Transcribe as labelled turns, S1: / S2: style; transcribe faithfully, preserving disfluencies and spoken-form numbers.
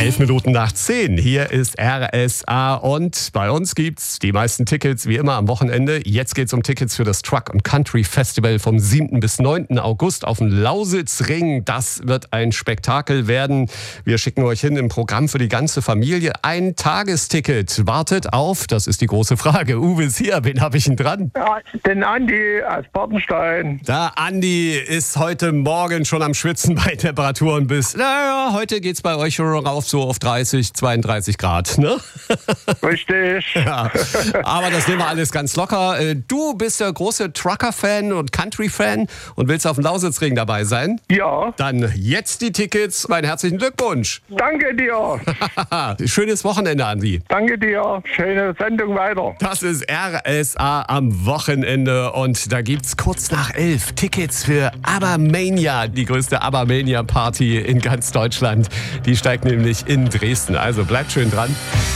S1: Elf Minuten nach zehn. Hier ist R S A und bei uns gibt's die meisten Tickets wie immer am Wochenende. Jetzt geht's um Tickets für das Truck and Country Festival vom siebten bis neunten August auf dem Lausitzring. Das wird ein Spektakel werden. Wir schicken euch hin im Programm für die ganze Familie. Ein Tagesticket wartet auf, das ist die große Frage. Uwe ist hier, wen habe ich denn dran?
S2: Ja, den Andi aus Bartenstein.
S1: Der Andi ist heute Morgen schon am Schwitzen bei Temperaturen bis, naja, heute geht's bei euch schon rauf so auf dreißig, zweiunddreißig Grad, ne?
S2: Richtig.
S1: Ja, aber das nehmen wir alles ganz locker. Du bist ja großer Trucker-Fan und Country-Fan und willst auf dem Lausitzring dabei sein?
S2: Ja.
S1: Dann jetzt die Tickets. Meinen herzlichen Glückwunsch.
S2: Danke dir.
S1: Schönes Wochenende, Andi.
S2: Danke dir. Schöne Sendung weiter.
S1: Das ist R S A am Wochenende und da gibt's kurz nach elf Tickets für ABBA-Mania, die größte ABBA-Mania-Party in ganz Deutschland. Die steigt nämlich in Dresden. Also bleibt schön dran.